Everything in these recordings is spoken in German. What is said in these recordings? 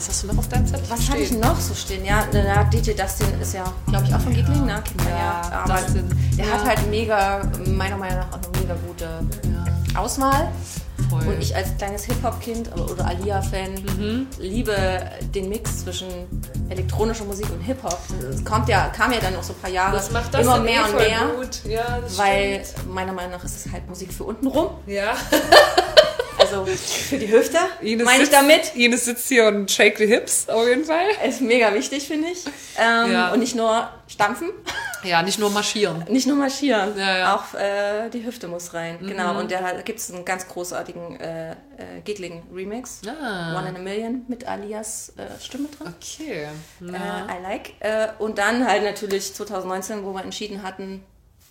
Was hast du noch auf deinem Zettel Was habe ich noch so stehen? Ja, der DJ Dustin ist ja, glaube ich, auch von Giggling, ne? Ja, aber Dustin. der hat halt meiner Meinung nach auch eine mega gute Auswahl. Voll. Und ich als kleines Hip-Hop-Kind oder Alia-Fan liebe den Mix zwischen elektronischer Musik und Hip-Hop. Es kam ja dann noch so ein paar Jahre Das macht das immer dann mehr und voll mehr. gut. Ja, das Weil stimmt. meiner Meinung nach ist es halt Musik für untenrum. Ja. Also für die Hüfte, Ines meine ich damit. Ines sitzt hier und shake the hips, auf jeden Fall. Ist mega wichtig, finde ich. Und nicht nur stampfen, Ja, nicht nur marschieren. nicht nur marschieren. Ja. Auch die Hüfte muss rein. Genau, und da gibt es einen ganz großartigen Giggling-Remix. One in a Million mit Alias Stimme drin. Okay. I like. Und dann halt natürlich 2019, wo wir entschieden hatten,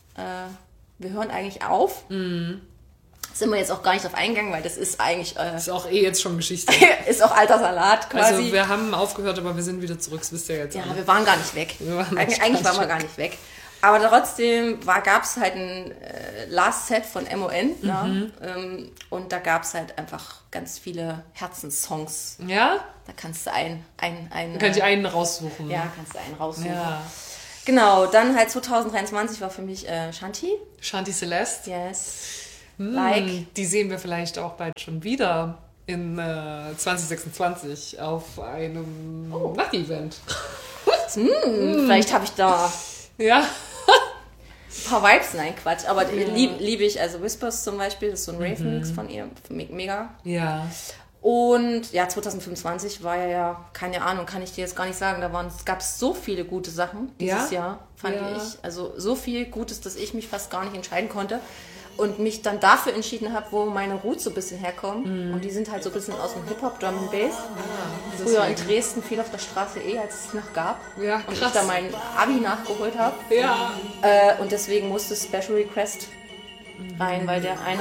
wir hören eigentlich auf. Sind wir jetzt auch gar nicht drauf eingegangen, weil das ist eigentlich Ist auch jetzt schon Geschichte. ist auch alter Salat quasi. Also wir haben aufgehört, aber wir sind wieder zurück, das wisst ihr jetzt. Ja, alle. wir waren gar nicht weg. Wir waren Eigentlich gar nicht waren wir weg. gar nicht weg. Aber trotzdem gab es halt ein Last Set von MON. Ne? Und da gab es halt einfach ganz viele Herzenssongs. Ja? Da kannst du einen Könnt ihr einen raussuchen. ja, kannst du einen raussuchen. Ja. Genau, dann halt 2023 war für mich Shanti. Shanti Celeste. Yes. Die sehen wir vielleicht auch bald schon wieder in 2026 auf einem Nacht-Event. Vielleicht habe ich da Ja. ein paar Vibes, nein, Quatsch. Aber liebe ich, also Whispers zum Beispiel, das ist so ein Rave-Mix von ihr, mega. Ja. Und ja, 2025 war ja, keine Ahnung, kann ich dir jetzt gar nicht sagen, es gab so viele gute Sachen dieses Jahr, fand ich. Also so viel Gutes, dass ich mich fast gar nicht entscheiden konnte. Und mich dann dafür entschieden habe, wo meine Roots so ein bisschen herkommen. Und die sind halt so ein bisschen aus dem Hip-Hop, Drum and Bass. Früher in Dresden viel auf der Straße als es noch gab. Ja, Und ich krass. da mein Abi nachgeholt habe. Ja. Und deswegen musste Special Request rein, weil der eine